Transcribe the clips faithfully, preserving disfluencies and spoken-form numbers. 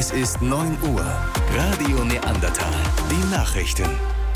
Es ist neun Uhr. Radio Neandertal. Die Nachrichten.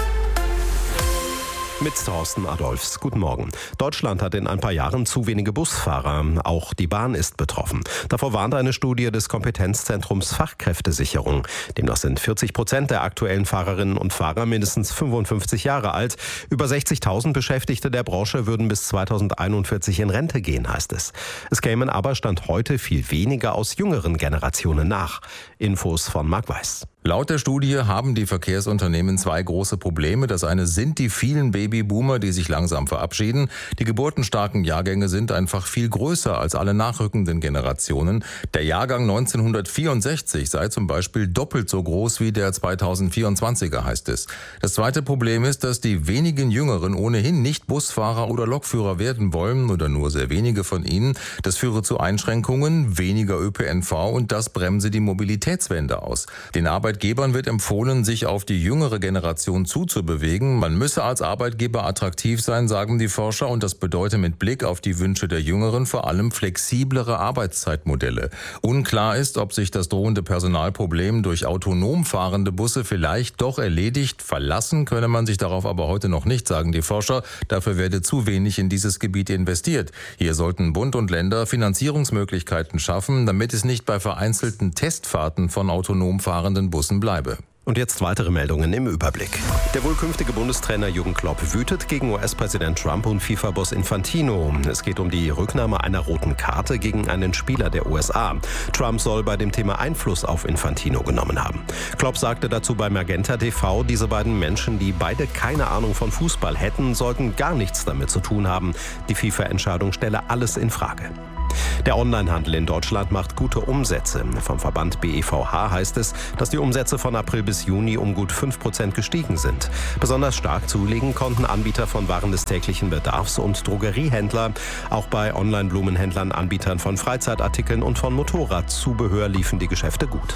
Mit Thorsten Adolfs. Guten Morgen. Deutschland hat in ein paar Jahren zu wenige Busfahrer. Auch die Bahn ist betroffen. Davor warnt eine Studie des Kompetenzzentrums Fachkräftesicherung. Demnach sind vierzig Prozent der aktuellen Fahrerinnen und Fahrer mindestens fünfundfünfzig Jahre alt. Über sechzigtausend Beschäftigte der Branche würden bis zweitausendeinundvierzig in Rente gehen, heißt es. Es kämen aber Stand heute viel weniger aus jüngeren Generationen nach. Infos von Marc Weiß. Laut der Studie haben die Verkehrsunternehmen zwei große Probleme. Das eine sind die vielen Babyboomer, die sich langsam verabschieden. Die geburtenstarken Jahrgänge sind einfach viel größer als alle nachrückenden Generationen. Der Jahrgang neunzehnhundertvierundsechzig sei zum Beispiel doppelt so groß wie der zweitausendvierundzwanziger, heißt es. Das zweite Problem ist, dass die wenigen Jüngeren ohnehin nicht Busfahrer oder Lokführer werden wollen oder nur sehr wenige von ihnen. Das führe zu Einschränkungen, weniger Ö P N V und das bremse die Mobilitätswende aus. Den Arbeitgebern wird empfohlen, sich auf die jüngere Generation zuzubewegen. Man müsse als Arbeitgeber attraktiv sein, sagen die Forscher, und das bedeutet mit Blick auf die Wünsche der Jüngeren vor allem flexiblere Arbeitszeitmodelle. Unklar ist, ob sich das drohende Personalproblem durch autonom fahrende Busse vielleicht doch erledigt. Verlassen könne man sich darauf aber heute noch nicht, sagen die Forscher. Dafür werde zu wenig in dieses Gebiet investiert. Hier sollten Bund und Länder Finanzierungsmöglichkeiten schaffen, damit es nicht bei vereinzelten Testfahrten von autonom fahrenden Bussen bleibe. Und jetzt weitere Meldungen im Überblick. Der wohl künftige Bundestrainer Jürgen Klopp wütet gegen U S-Präsident Trump und FIFA-Boss Infantino. Es geht um die Rücknahme einer roten Karte gegen einen Spieler der U S A. Trump soll bei dem Thema Einfluss auf Infantino genommen haben. Klopp sagte dazu bei Magenta T V, diese beiden Menschen, die beide keine Ahnung von Fußball hätten, sollten gar nichts damit zu tun haben. Die FIFA-Entscheidung stelle alles in Frage. Der Onlinehandel in Deutschland macht gute Umsätze. Vom Verband B E V H heißt es, dass die Umsätze von April bis Juni um gut fünf Prozent gestiegen sind. Besonders stark zulegen konnten Anbieter von Waren des täglichen Bedarfs und Drogeriehändler. Auch bei Online-Blumenhändlern, Anbietern von Freizeitartikeln und von Motorradzubehör liefen die Geschäfte gut.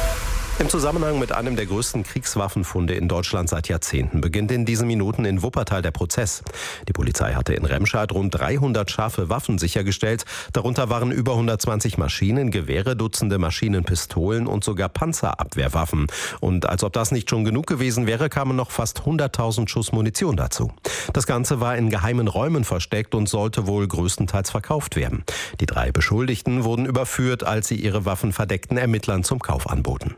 Im Zusammenhang mit einem der größten Kriegswaffenfunde in Deutschland seit Jahrzehnten beginnt in diesen Minuten in Wuppertal der Prozess. Die Polizei hatte in Remscheid rund dreihundert scharfe Waffen sichergestellt. Darunter waren über hundertzwanzig Maschinen, Gewehre, Dutzende Maschinenpistolen und sogar Panzerabwehrwaffen. Und als ob das nicht schon genug gewesen wäre, kamen noch fast hunderttausend Schuss Munition dazu. Das Ganze war in geheimen Räumen versteckt und sollte wohl größtenteils verkauft werden. Die drei Beschuldigten wurden überführt, als sie ihre Waffen verdeckten Ermittlern zum Kauf anboten.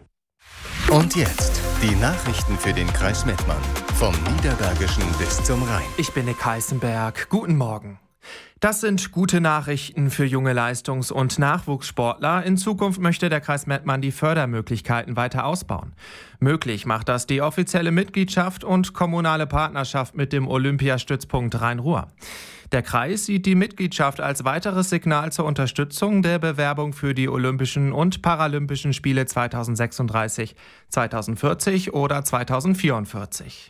Und jetzt die Nachrichten für den Kreis Mettmann. Vom Niederbergischen bis zum Rhein. Ich bin Nick Heißenberg. Guten Morgen. Das sind gute Nachrichten für junge Leistungs- und Nachwuchssportler. In Zukunft möchte der Kreis Mettmann die Fördermöglichkeiten weiter ausbauen. Möglich macht das die offizielle Mitgliedschaft und kommunale Partnerschaft mit dem Olympiastützpunkt Rhein-Ruhr. Der Kreis sieht die Mitgliedschaft als weiteres Signal zur Unterstützung der Bewerbung für die Olympischen und Paralympischen Spiele zweitausendsechsunddreißig, zweitausendvierzig oder zweitausendvierundvierzig.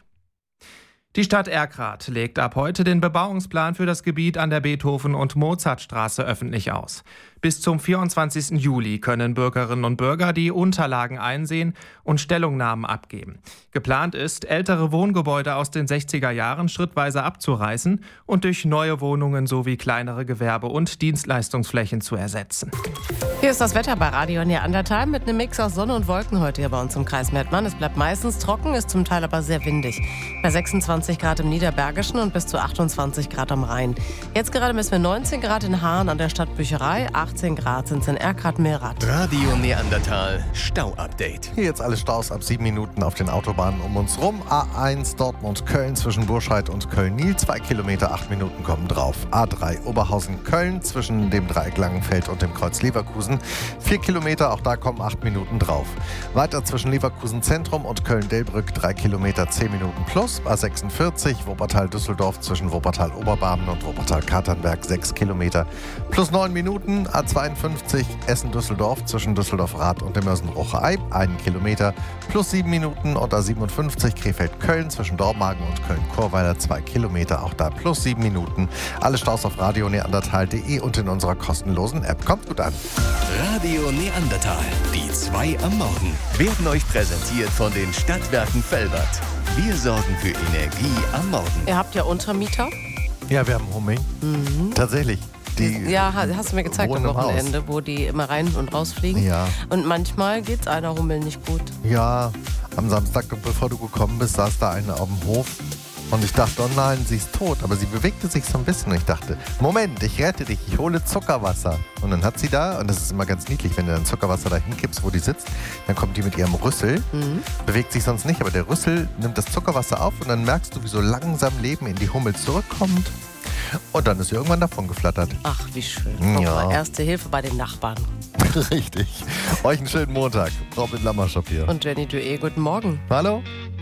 Die Stadt Erkrath legt ab heute den Bebauungsplan für das Gebiet an der Beethoven- und Mozartstraße öffentlich aus. Bis zum vierundzwanzigsten Juli können Bürgerinnen und Bürger die Unterlagen einsehen und Stellungnahmen abgeben. Geplant ist, ältere Wohngebäude aus den sechziger Jahren schrittweise abzureißen und durch neue Wohnungen sowie kleinere Gewerbe- und Dienstleistungsflächen zu ersetzen. Hier ist das Wetter bei Radio Neandertal mit einem Mix aus Sonne und Wolken heute hier bei uns im Kreis Mettmann. Es bleibt meistens trocken, ist zum Teil aber sehr windig. Bei sechsundzwanzig Grad im Niederbergischen und bis zu achtundzwanzig Grad am Rhein. Jetzt gerade messen wir neunzehn Grad in Haaren an der Stadtbücherei, achtzehn Grad sind es in Erkrath-Meerath. Radio Neandertal Stau-Update. Hier jetzt alle Staus ab sieben Minuten auf den Autobahnen um uns rum. A eins Dortmund-Köln zwischen Burscheid und Köln-Nil, zwei Kilometer, acht Minuten kommen drauf. A drei Oberhausen-Köln zwischen dem Dreieck Langenfeld und dem Kreuz Leverkusen, vier Kilometer, auch da kommen acht Minuten drauf. Weiter zwischen Leverkusen Zentrum und Köln-Delbrück, drei Kilometer, zehn Minuten plus. A sechsundvierzig Wuppertal-Düsseldorf zwischen Wuppertal-Oberbarmen und Wuppertal-Katernberg, sechs Kilometer plus neun Minuten. A zweiundfünfzig Essen-Düsseldorf zwischen Düsseldorf-Rath und dem Mörsen-Roche-Ei, einen Kilometer plus sieben Minuten. Und A siebenundfünfzig Krefeld-Köln zwischen Dormagen und Köln-Chorweiler, zwei Kilometer, auch da plus sieben Minuten. Alle Staus auf radio neandertal punkt de und in unserer kostenlosen App. Kommt gut an. Radio Neandertal, die zwei am Morgen, werden euch präsentiert von den Stadtwerken Velbert. Wir sorgen für Energie am Morgen. Ihr habt ja Untermieter? Ja, wir haben Humming. Mhm. Tatsächlich. Die ja, hast du mir gezeigt am wohnen im Wochenende, Haus. wo die immer rein und rausfliegen. Ja. Und manchmal geht's einer Hummel nicht gut. Ja, am Samstag, bevor du gekommen bist, saß da eine auf dem Hof. Und ich dachte, oh nein, sie ist tot. Aber sie bewegte sich so ein bisschen. Und ich dachte, Moment, ich rette dich, ich hole Zuckerwasser. Und dann hat sie da, und das ist immer ganz niedlich, wenn du dann Zuckerwasser da hinkippst, wo die sitzt, dann kommt die mit ihrem Rüssel, mhm. bewegt sich sonst nicht, aber der Rüssel nimmt das Zuckerwasser auf und dann merkst du, wie so langsam Leben in die Hummel zurückkommt. Und dann ist sie irgendwann davon geflattert. Ach, wie schön. Ja. Erste Hilfe bei den Nachbarn. Richtig. Euch einen schönen Montag. Robin Lammerschop hier. Und Jenny Dué, guten Morgen. Hallo.